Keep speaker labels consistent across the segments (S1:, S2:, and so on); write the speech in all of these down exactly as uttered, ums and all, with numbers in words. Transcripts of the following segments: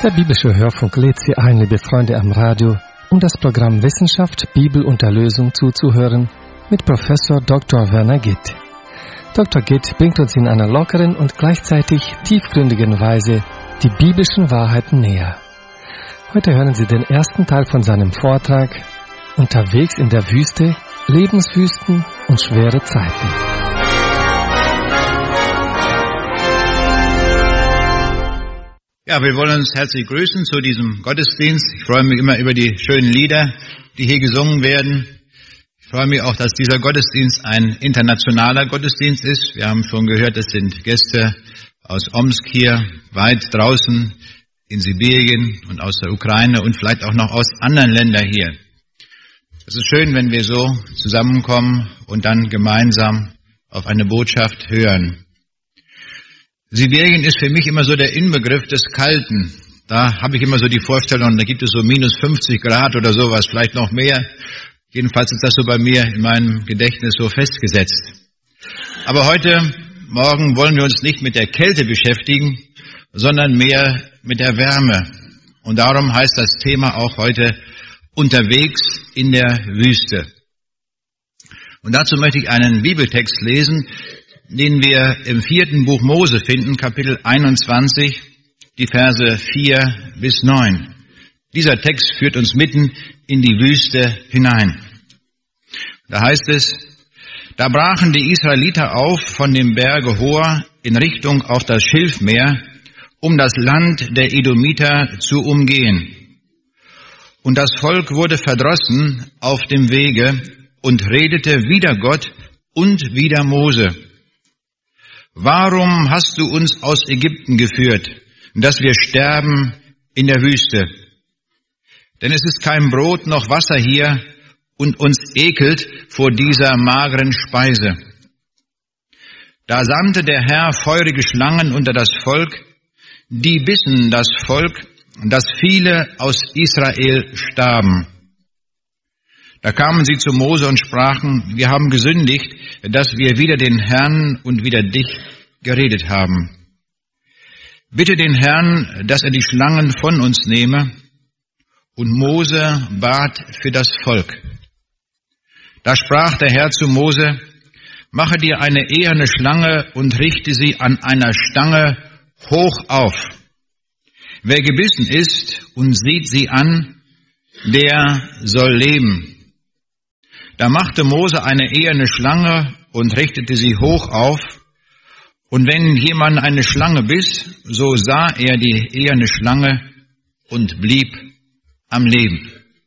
S1: Der biblische Hörfunk lädt Sie ein, liebe Freunde am Radio, um das Programm Wissenschaft, Bibel und Erlösung zuzuhören mit Professor Doktor Werner Gitt. Doktor Gitt bringt uns in einer lockeren und gleichzeitig tiefgründigen Weise die biblischen Wahrheiten näher. Heute hören Sie den ersten Teil von seinem Vortrag Unterwegs in der Wüste, Lebenswüsten und schwere Zeiten.
S2: Ja, wir wollen uns herzlich grüßen zu diesem Gottesdienst. Ich freue mich immer über die schönen Lieder, die hier gesungen werden. Ich freue mich auch, dass dieser Gottesdienst ein internationaler Gottesdienst ist. Wir haben schon gehört, es sind Gäste aus Omsk hier, weit draußen in Sibirien und aus der Ukraine und vielleicht auch noch aus anderen Ländern hier. Es ist schön, wenn wir so zusammenkommen und dann gemeinsam auf eine Botschaft hören. Sibirien ist für mich immer so der Inbegriff des Kalten. Da habe ich immer so die Vorstellung, da gibt es so minus fünfzig Grad oder sowas, vielleicht noch mehr. Jedenfalls ist das so bei mir in meinem Gedächtnis so festgesetzt. Aber heute Morgen wollen wir uns nicht mit der Kälte beschäftigen, sondern mehr mit der Wärme. Und darum heißt das Thema auch heute Unterwegs in der Wüste. Und dazu möchte ich einen Bibeltext lesen, den wir im vierten Buch Mose finden, Kapitel einundzwanzig, die Verse vier bis neun. Dieser Text führt uns mitten in die Wüste hinein. Da heißt es, da brachen die Israeliter auf von dem Berge Hor in Richtung auf das Schilfmeer, um das Land der Edomiter zu umgehen. Und das Volk wurde verdrossen auf dem Wege und redete wider Gott und wider Mose. Warum hast du uns aus Ägypten geführt, dass wir sterben in der Wüste? Denn es ist kein Brot noch Wasser hier und uns ekelt vor dieser mageren Speise. Da sandte der Herr feurige Schlangen unter das Volk, die bissen das Volk, dass viele aus Israel starben. Da kamen sie zu Mose und sprachen, wir haben gesündigt, dass wir wider den Herrn und wider dich geredet haben. Bitte den Herrn, dass er die Schlangen von uns nehme. Und Mose bat für das Volk. Da sprach der Herr zu Mose, mache dir eine eherne Schlange und richte sie an einer Stange hoch auf. Wer gebissen ist und sieht sie an, der soll leben. Da machte Mose eine eherne Schlange und richtete sie hoch auf. Und wenn jemand eine Schlange biss, so sah er die eherne Schlange und blieb am Leben.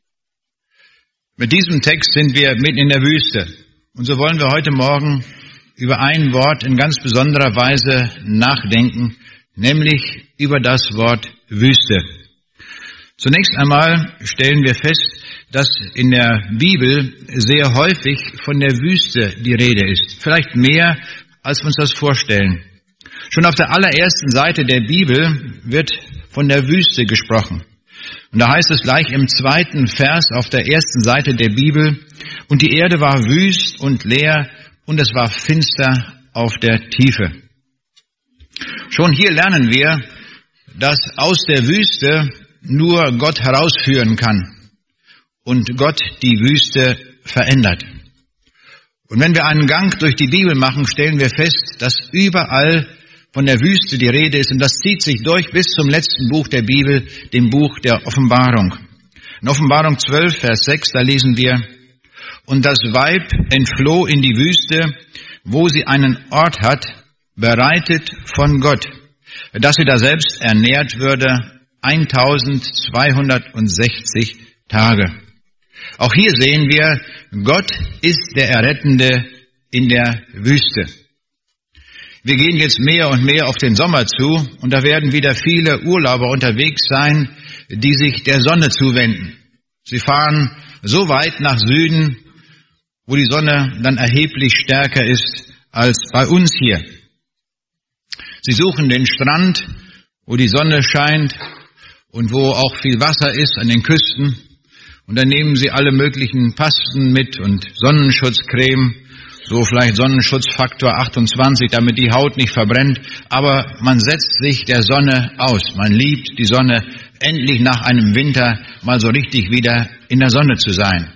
S2: Mit diesem Text sind wir mitten in der Wüste. Und so wollen wir heute Morgen über ein Wort in ganz besonderer Weise nachdenken, nämlich über das Wort Wüste. Zunächst einmal stellen wir fest, dass in der Bibel sehr häufig von der Wüste die Rede ist. Vielleicht mehr, als wir uns das vorstellen. Schon auf der allerersten Seite der Bibel wird von der Wüste gesprochen. Und da heißt es gleich im zweiten Vers auf der ersten Seite der Bibel, und die Erde war wüst und leer, und es war finster auf der Tiefe. Schon hier lernen wir, dass aus der Wüste nur Gott herausführen kann und Gott die Wüste verändert. Und wenn wir einen Gang durch die Bibel machen, stellen wir fest, dass überall von der Wüste die Rede ist. Und das zieht sich durch bis zum letzten Buch der Bibel, dem Buch der Offenbarung. In Offenbarung zwölf, Vers sechs, da lesen wir, und das Weib entfloh in die Wüste, wo sie einen Ort hat, bereitet von Gott, dass sie da selbst ernährt würde, eintausendzweihundertsechzig Tage. Auch hier sehen wir, Gott ist der Errettende in der Wüste. Wir gehen jetzt mehr und mehr auf den Sommer zu und da werden wieder viele Urlauber unterwegs sein, die sich der Sonne zuwenden. Sie fahren so weit nach Süden, wo die Sonne dann erheblich stärker ist als bei uns hier. Sie suchen den Strand, wo die Sonne scheint und wo auch viel Wasser ist an den Küsten. Und dann nehmen sie alle möglichen Pasten mit und Sonnenschutzcreme so vielleicht Sonnenschutzfaktor achtundzwanzig, damit die Haut nicht verbrennt, aber man setzt sich der Sonne aus. Man liebt die Sonne, endlich nach einem Winter mal so richtig wieder in der Sonne zu sein.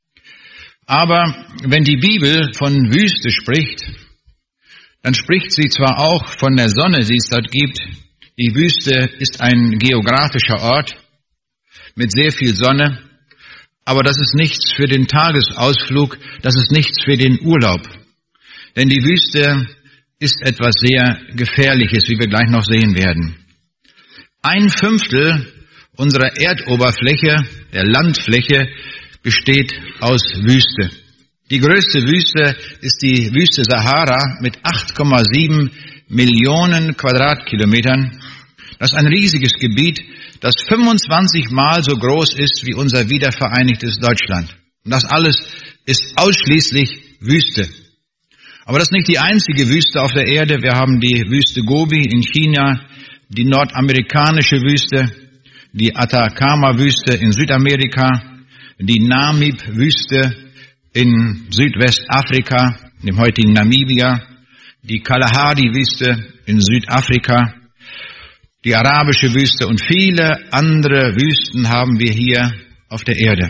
S2: Aber wenn die Bibel von Wüste spricht, dann spricht sie zwar auch von der Sonne, die es dort gibt. Die Wüste ist ein geografischer Ort mit sehr viel Sonne, aber das ist nichts für den Tagesausflug, das ist nichts für den Urlaub. Denn die Wüste ist etwas sehr Gefährliches, wie wir gleich noch sehen werden. Ein Fünftel unserer Erdoberfläche, der Landfläche, besteht aus Wüste. Die größte Wüste ist die Wüste Sahara mit acht Komma sieben Millionen Quadratkilometern. Das ist ein riesiges Gebiet, das fünfundzwanzig Mal so groß ist wie unser wiedervereinigtes Deutschland. Und das alles ist ausschließlich Wüste. Aber das ist nicht die einzige Wüste auf der Erde. Wir haben die Wüste Gobi in China, die nordamerikanische Wüste, die Atacama-Wüste in Südamerika, die Namib-Wüste in Südwestafrika, dem heutigen Namibia, die Kalahari-Wüste in Südafrika, die arabische Wüste und viele andere Wüsten haben wir hier auf der Erde.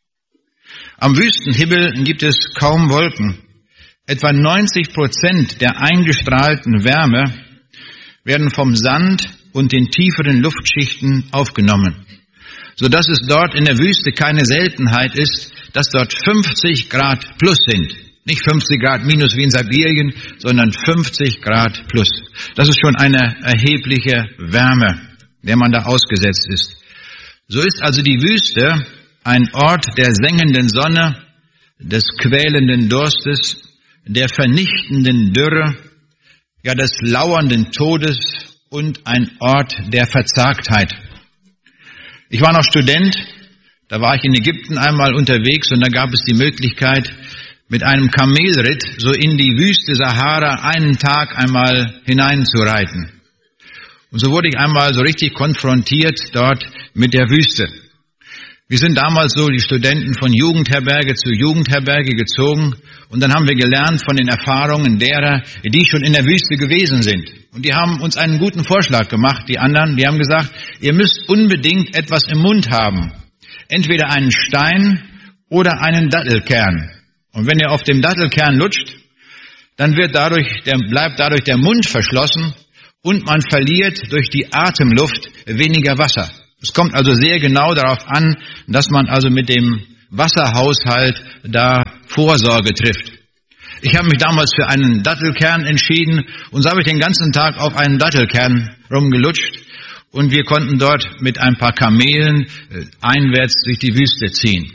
S2: Am Wüstenhimmel gibt es kaum Wolken. Etwa neunzig Prozent der eingestrahlten Wärme werden vom Sand und den tieferen Luftschichten aufgenommen, sodass es dort in der Wüste keine Seltenheit ist, dass dort fünfzig Grad plus sind. Nicht fünfzig Grad minus wie in Sibirien, sondern fünfzig Grad plus. Das ist schon eine erhebliche Wärme, der man da ausgesetzt ist. So ist also die Wüste ein Ort der sengenden Sonne, des quälenden Durstes, der vernichtenden Dürre, ja des lauernden Todes und ein Ort der Verzagtheit. Ich war noch Student, da war ich in Ägypten einmal unterwegs und da gab es die Möglichkeit, mit einem Kamelritt so in die Wüste Sahara einen Tag einmal hineinzureiten. Und so wurde ich einmal so richtig konfrontiert dort mit der Wüste. Wir sind damals so die Studenten von Jugendherberge zu Jugendherberge gezogen und dann haben wir gelernt von den Erfahrungen derer, die schon in der Wüste gewesen sind. Und die haben uns einen guten Vorschlag gemacht, die anderen, die haben gesagt, ihr müsst unbedingt etwas im Mund haben. Entweder einen Stein oder einen Dattelkern. Und wenn ihr auf dem Dattelkern lutscht, dann wird dadurch, der, bleibt dadurch der Mund verschlossen und man verliert durch die Atemluft weniger Wasser. Es kommt also sehr genau darauf an, dass man also mit dem Wasserhaushalt da Vorsorge trifft. Ich habe mich damals für einen Dattelkern entschieden und so habe ich den ganzen Tag auf einen Dattelkern rumgelutscht und wir konnten dort mit ein paar Kamelen einwärts durch die Wüste ziehen.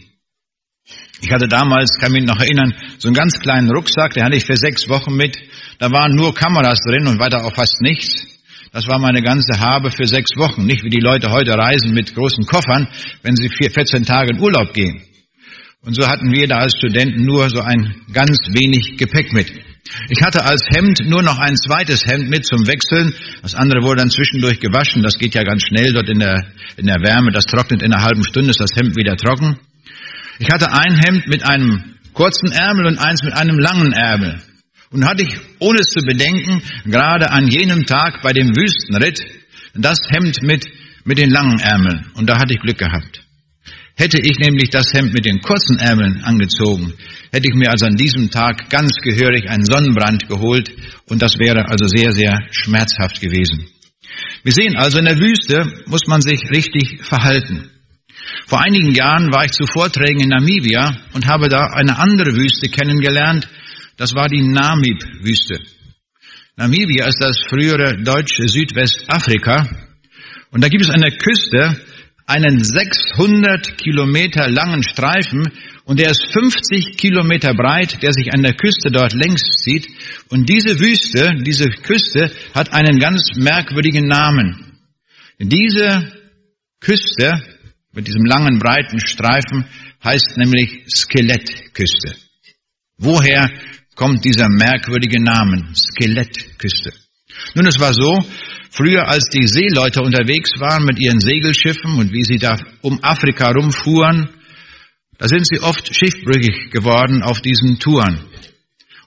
S2: Ich hatte damals, kann mich noch erinnern, so einen ganz kleinen Rucksack, den hatte ich für sechs Wochen mit. Da waren nur Kameras drin und weiter auch fast nichts. Das war meine ganze Habe für sechs Wochen. Nicht wie die Leute heute reisen mit großen Koffern, wenn sie vier, vierzehn Tage in Urlaub gehen. Und so hatten wir da als Studenten nur so ein ganz wenig Gepäck mit. Ich hatte als Hemd nur noch ein zweites Hemd mit zum Wechseln. Das andere wurde dann zwischendurch gewaschen. Das geht ja ganz schnell dort in der, in der Wärme. Das trocknet in einer halben Stunde, ist das Hemd wieder trocken. Ich hatte ein Hemd mit einem kurzen Ärmel und eins mit einem langen Ärmel. Und hatte ich, ohne es zu bedenken, gerade an jenem Tag bei dem Wüstenritt das Hemd mit, mit den langen Ärmeln. Und da hatte ich Glück gehabt. Hätte ich nämlich das Hemd mit den kurzen Ärmeln angezogen, hätte ich mir also an diesem Tag ganz gehörig einen Sonnenbrand geholt. Und das wäre also sehr, sehr schmerzhaft gewesen. Wir sehen also, in der Wüste muss man sich richtig verhalten. Vor einigen Jahren war ich zu Vorträgen in Namibia und habe da eine andere Wüste kennengelernt. Das war die Namib-Wüste. Namibia ist das frühere deutsche Südwestafrika. Und da gibt es an der Küste einen sechshundert Kilometer langen Streifen und der ist fünfzig Kilometer breit, der sich an der Küste dort längs zieht. Und diese Wüste, diese Küste hat einen ganz merkwürdigen Namen. Diese Küste mit diesem langen, breiten Streifen heißt nämlich Skelettküste. Woher kommt dieser merkwürdige Name, Skelettküste? Nun, es war so, früher als die Seeleute unterwegs waren mit ihren Segelschiffen und wie sie da um Afrika rumfuhren, da sind sie oft schiffbrüchig geworden auf diesen Touren.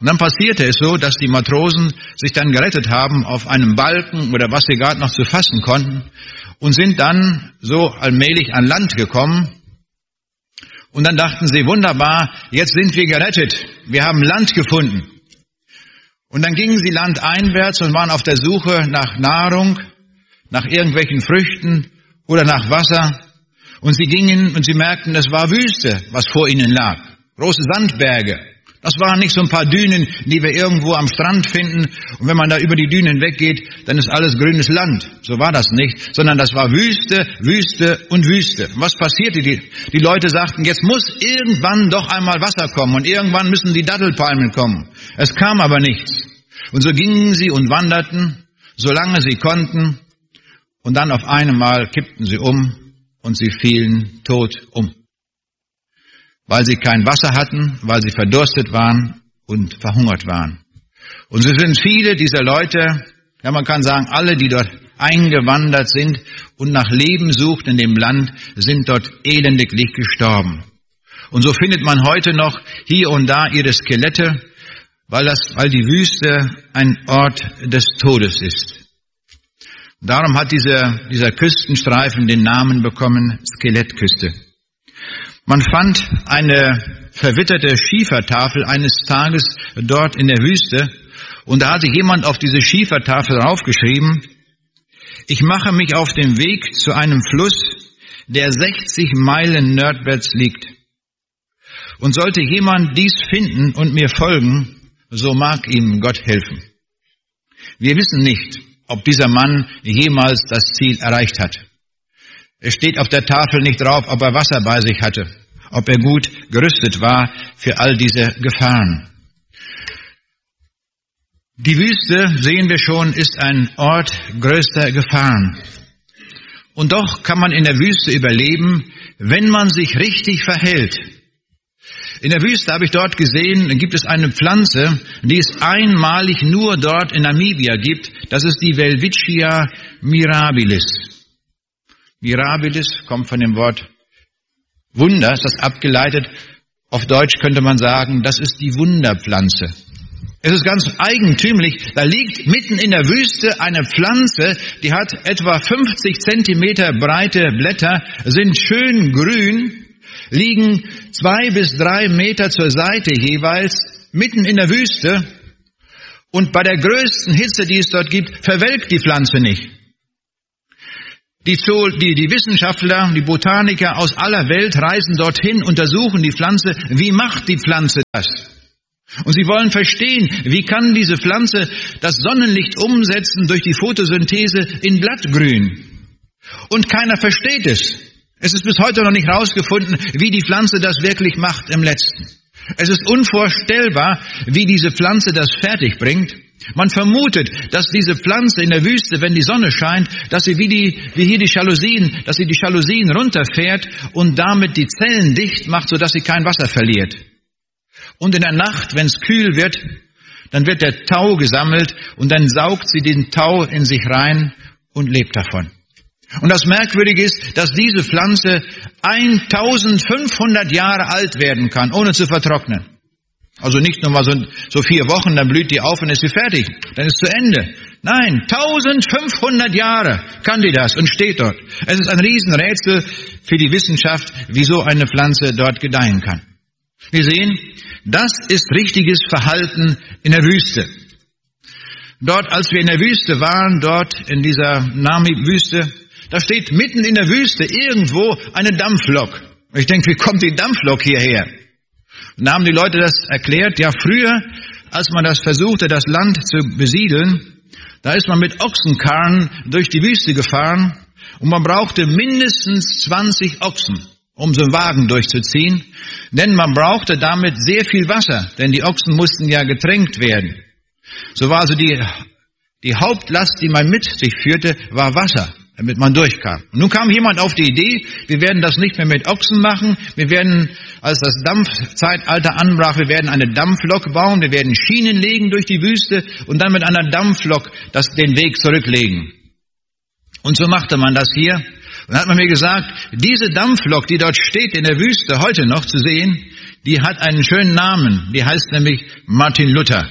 S2: Und dann passierte es so, dass die Matrosen sich dann gerettet haben auf einem Balken oder was sie gerade noch zu fassen konnten und sind dann so allmählich an Land gekommen. Und dann dachten sie, wunderbar, jetzt sind wir gerettet. Wir haben Land gefunden. Und dann gingen sie landeinwärts und waren auf der Suche nach Nahrung, nach irgendwelchen Früchten oder nach Wasser. Und sie gingen und sie merkten, es war Wüste, was vor ihnen lag. Große Sandberge. Das waren nicht so ein paar Dünen, die wir irgendwo am Strand finden. Und wenn man da über die Dünen weggeht, dann ist alles grünes Land. So war das nicht, sondern das war Wüste, Wüste und Wüste. Was passierte? Die, die Leute sagten, jetzt muss irgendwann doch einmal Wasser kommen und irgendwann müssen die Dattelpalmen kommen. Es kam aber nichts. Und so gingen sie und wanderten, solange sie konnten. Und dann auf einmal kippten sie um und sie fielen tot um. Weil sie kein Wasser hatten, weil sie verdurstet waren und verhungert waren. Und so sind viele dieser Leute, ja man kann sagen, alle, die dort eingewandert sind und nach Leben suchten in dem Land, sind dort elendiglich gestorben. Und so findet man heute noch hier und da ihre Skelette, weil das, weil die Wüste ein Ort des Todes ist. Darum hat dieser, dieser Küstenstreifen den Namen bekommen, Skelettküste. Man fand eine verwitterte Schiefertafel eines Tages dort in der Wüste und da hatte jemand auf diese Schiefertafel draufgeschrieben, ich mache mich auf den Weg zu einem Fluss, der sechzig Meilen nordwärts liegt. Und sollte jemand dies finden und mir folgen, so mag ihm Gott helfen. Wir wissen nicht, ob dieser Mann jemals das Ziel erreicht hat. Es steht auf der Tafel nicht drauf, ob er Wasser bei sich hatte, ob er gut gerüstet war für all diese Gefahren. Die Wüste, sehen wir schon, ist ein Ort größter Gefahren. Und doch kann man in der Wüste überleben, wenn man sich richtig verhält. In der Wüste habe ich dort gesehen, gibt es eine Pflanze, die es einmalig nur dort in Namibia gibt. Das ist die Welwitschia mirabilis. Mirabilis kommt von dem Wort Wunder, ist das abgeleitet. Auf Deutsch könnte man sagen, das ist die Wunderpflanze. Es ist ganz eigentümlich, da liegt mitten in der Wüste eine Pflanze, die hat etwa fünfzig Zentimeter breite Blätter, sind schön grün, liegen zwei bis drei Meter zur Seite jeweils, mitten in der Wüste. Und bei der größten Hitze, die es dort gibt, verwelkt die Pflanze nicht. Die, die, die Wissenschaftler, die Botaniker aus aller Welt reisen dorthin, untersuchen die Pflanze. Wie macht die Pflanze das? Und sie wollen verstehen, wie kann diese Pflanze das Sonnenlicht umsetzen durch die Photosynthese in Blattgrün? Und keiner versteht es. Es ist bis heute noch nicht herausgefunden, wie die Pflanze das wirklich macht im Letzten. Es ist unvorstellbar, wie diese Pflanze das fertig bringt. Man vermutet, dass diese Pflanze in der Wüste, wenn die Sonne scheint, dass sie wie die, wie hier die Jalousien, dass sie die Jalousien runterfährt und damit die Zellen dicht macht, sodass sie kein Wasser verliert. Und in der Nacht, wenn es kühl wird, dann wird der Tau gesammelt und dann saugt sie den Tau in sich rein und lebt davon. Und das Merkwürdige ist, dass diese Pflanze eintausendfünfhundert Jahre alt werden kann, ohne zu vertrocknen. Also nicht nur mal so, so vier Wochen, dann blüht die auf und ist sie fertig. Dann ist zu Ende. Nein, eintausendfünfhundert Jahre kann die das und steht dort. Es ist ein Riesenrätsel für die Wissenschaft, wie so eine Pflanze dort gedeihen kann. Wir sehen, das ist richtiges Verhalten in der Wüste. Dort, als wir in der Wüste waren, dort in dieser Namib-Wüste, da steht mitten in der Wüste irgendwo eine Dampflok. Ich denke, wie kommt die Dampflok hierher? Und da haben die Leute das erklärt, ja früher, als man das versuchte, das Land zu besiedeln, da ist man mit Ochsenkarren durch die Wüste gefahren und man brauchte mindestens zwanzig Ochsen, um so einen Wagen durchzuziehen, denn man brauchte damit sehr viel Wasser, denn die Ochsen mussten ja getränkt werden. So war also die, die Hauptlast, die man mit sich führte, war Wasser, damit man durchkam. Und nun kam jemand auf die Idee, wir werden das nicht mehr mit Ochsen machen, wir werden, als das Dampfzeitalter anbrach, wir werden eine Dampflok bauen, wir werden Schienen legen durch die Wüste und dann mit einer Dampflok das, den Weg zurücklegen. Und so machte man das hier. dann hat man mir gesagt, diese Dampflok, die dort steht in der Wüste, heute noch zu sehen, die hat einen schönen Namen. Die heißt nämlich Martin Luther.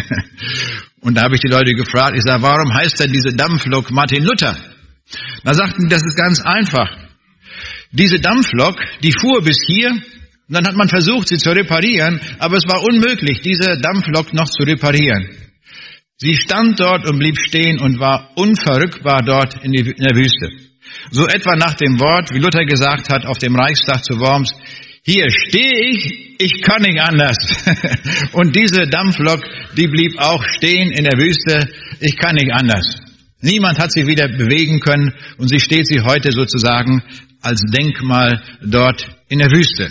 S2: Und da habe ich die Leute gefragt, ich sage, warum heißt denn diese Dampflok Martin Luther? Da sagten die, das ist ganz einfach. Diese Dampflok, die fuhr bis hier, und dann hat man versucht, sie zu reparieren, aber es war unmöglich, diese Dampflok noch zu reparieren. Sie stand dort und blieb stehen und war unverrückbar dort in, die, in der Wüste. So etwa nach dem Wort, wie Luther gesagt hat auf dem Reichstag zu Worms, hier stehe ich, ich kann nicht anders. Und diese Dampflok, die blieb auch stehen in der Wüste, ich kann nicht anders. Niemand hat sie wieder bewegen können und sie steht sie heute sozusagen als Denkmal dort in der Wüste.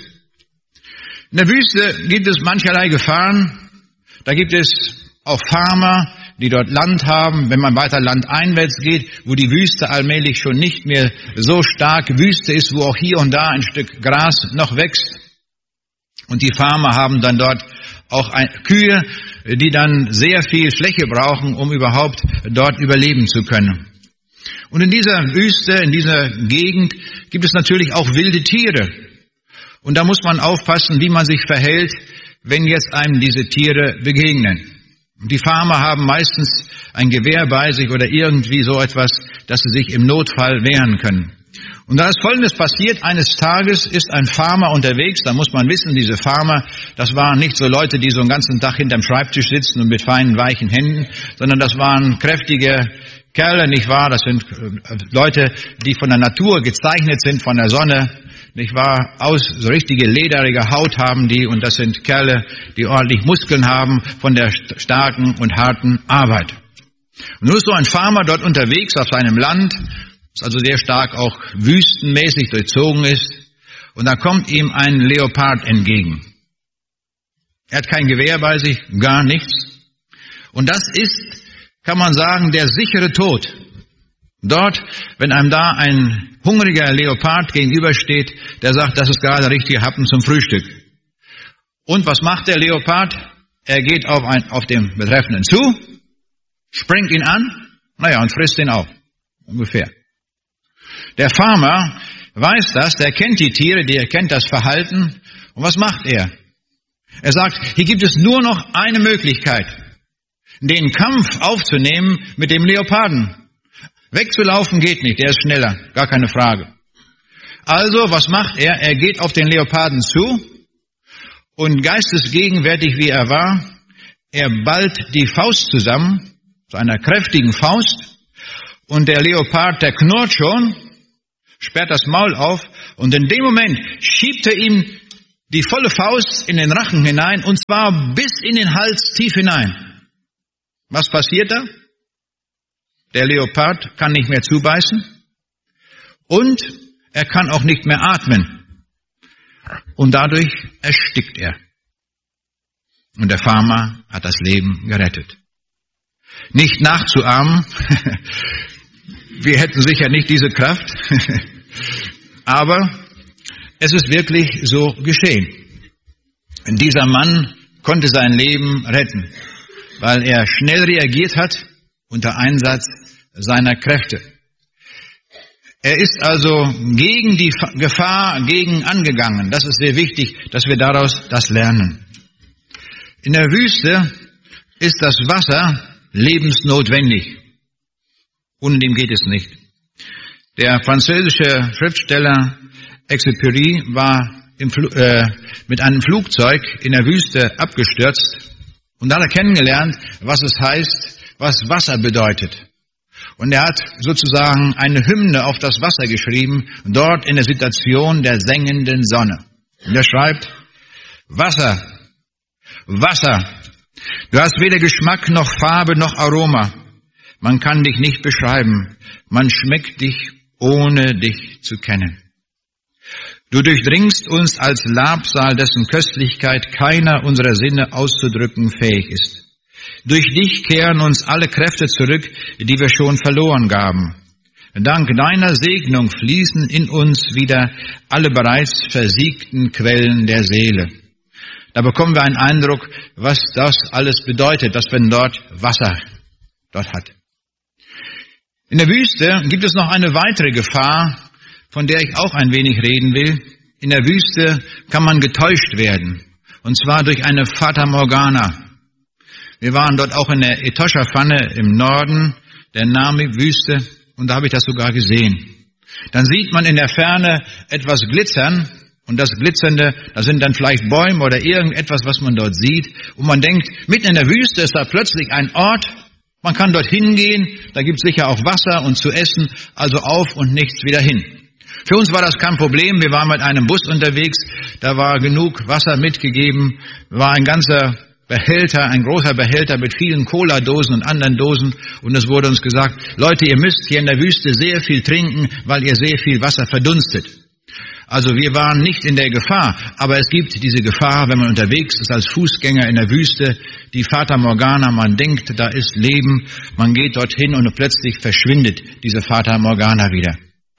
S2: In der Wüste gibt es mancherlei Gefahren. Da gibt es auch Farmer, die dort Land haben. Wenn man weiter landeinwärts geht, wo die Wüste allmählich schon nicht mehr so stark Wüste ist, wo auch hier und da ein Stück Gras noch wächst. Und die Farmer haben dann dort auch ein, Kühe, die dann sehr viel Fläche brauchen, um überhaupt dort überleben zu können. Und in dieser Wüste, in dieser Gegend gibt es natürlich auch wilde Tiere. Und da muss man aufpassen, wie man sich verhält, wenn jetzt einem diese Tiere begegnen. Und die Farmer haben meistens ein Gewehr bei sich oder irgendwie so etwas, dass sie sich im Notfall wehren können. Und da ist Folgendes passiert. Eines Tages ist ein Farmer unterwegs. Da muss man wissen, diese Farmer, das waren nicht so Leute, die so einen ganzen Tag hinterm Schreibtisch sitzen und mit feinen, weichen Händen, sondern das waren kräftige Kerle, nicht wahr? Das sind Leute, die von der Natur gezeichnet sind, von der Sonne, nicht wahr? Aus, so richtige lederige Haut haben die, und das sind Kerle, die ordentlich Muskeln haben von der starken und harten Arbeit. Und nun ist so ein Farmer dort unterwegs auf seinem Land, das also sehr stark auch wüstenmäßig durchzogen ist, und da kommt ihm ein Leopard entgegen. Er hat kein Gewehr bei sich, gar nichts. Und das ist, kann man sagen, der sichere Tod. Dort, wenn einem da ein hungriger Leopard gegenübersteht, der sagt, das ist gerade der richtige Happen zum Frühstück. Und was macht der Leopard? Er geht auf, ein, auf den Betreffenden zu, springt ihn an, naja, und frisst ihn auf. Ungefähr. Der Farmer weiß das, der kennt die Tiere, der kennt das Verhalten. Und was macht er? Er sagt, hier gibt es nur noch eine Möglichkeit, den Kampf aufzunehmen mit dem Leoparden. Wegzulaufen geht nicht, der ist schneller, gar keine Frage. Also, was macht er? Er geht auf den Leoparden zu und geistesgegenwärtig wie er war, er ballt die Faust zusammen, zu einer kräftigen Faust, und der Leopard, der knurrt schon, sperrt das Maul auf, und in dem Moment schiebt er ihm die volle Faust in den Rachen hinein, und zwar bis in den Hals tief hinein. Was passiert da? Der Leopard kann nicht mehr zubeißen und er kann auch nicht mehr atmen. Und dadurch erstickt er. Und der Farmer hat das Leben gerettet. Nicht nachzuahmen, wir hätten sicher nicht diese Kraft, aber es ist wirklich so geschehen. Dieser Mann konnte sein Leben retten, weil er schnell reagiert hat unter Einsatz seiner Kräfte. Er ist also gegen die Gefahr gegen angegangen. Das ist sehr wichtig, dass wir daraus das lernen. In der Wüste ist das Wasser lebensnotwendig. Ohne dem geht es nicht. Der französische Schriftsteller Exupéry war im Fl- äh, mit einem Flugzeug in der Wüste abgestürzt und da hat er kennengelernt, was es heißt, was Wasser bedeutet. Und er hat sozusagen eine Hymne auf das Wasser geschrieben, dort in der Situation der sengenden Sonne. Und er schreibt, Wasser, Wasser, du hast weder Geschmack noch Farbe noch Aroma. Man kann dich nicht beschreiben, man schmeckt dich, ohne dich zu kennen. Du durchdringst uns als Labsal, dessen Köstlichkeit keiner unserer Sinne auszudrücken fähig ist. Durch dich kehren uns alle Kräfte zurück, die wir schon verloren gaben. Dank deiner Segnung fließen in uns wieder alle bereits versiegten Quellen der Seele. Da bekommen wir einen Eindruck, was das alles bedeutet, dass man dort Wasser dort hat. In der Wüste gibt es noch eine weitere Gefahr, von der ich auch ein wenig reden will. In der Wüste kann man getäuscht werden, und zwar durch eine Fata Morgana. Wir waren dort auch in der Etosha-Pfanne im Norden der Namib-Wüste, und da habe ich das sogar gesehen. Dann sieht man in der Ferne etwas glitzern, und das Glitzernde, das sind dann vielleicht Bäume oder irgendetwas, was man dort sieht, und man denkt, mitten in der Wüste ist da plötzlich ein Ort, man kann dort hingehen, da gibt es sicher auch Wasser und zu essen, also auf und nichts wieder hin. Für uns war das kein Problem, wir waren mit einem Bus unterwegs, da war genug Wasser mitgegeben, war ein ganzer Behälter, ein großer Behälter mit vielen Cola-Dosen und anderen Dosen, und es wurde uns gesagt, Leute, ihr müsst hier in der Wüste sehr viel trinken, weil ihr sehr viel Wasser verdunstet. Also wir waren nicht in der Gefahr, aber es gibt diese Gefahr, wenn man unterwegs ist als Fußgänger in der Wüste, die Fata Morgana, man denkt, da ist Leben, man geht dorthin und plötzlich verschwindet diese Fata Morgana wieder.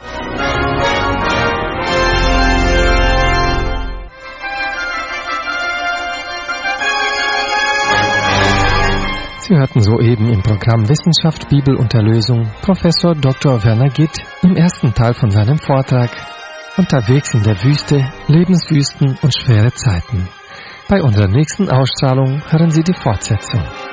S1: Sie hörten soeben im Programm Wissenschaft, Bibel und Erlösung Professor Doktor Werner Gitt im ersten Teil von seinem Vortrag Unterwegs in der Wüste, Lebenswüsten und schwere Zeiten. Bei unserer nächsten Ausstrahlung hören Sie die Fortsetzung.